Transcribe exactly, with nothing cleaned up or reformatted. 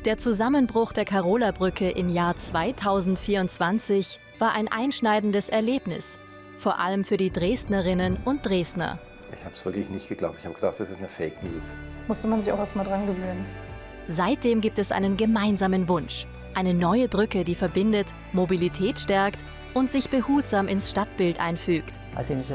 Der Zusammenbruch der Karola-Brücke im Jahr zweitausendvierundzwanzig war ein einschneidendes Erlebnis, vor allem für die Dresdnerinnen und Dresdner. Ich habe es wirklich nicht geglaubt. Ich habe gedacht, das ist eine Fake News. Musste man sich auch erst mal dran gewöhnen. Seitdem gibt es einen gemeinsamen Wunsch. Eine neue Brücke, die verbindet, Mobilität stärkt und sich behutsam ins Stadtbild einfügt. I think it's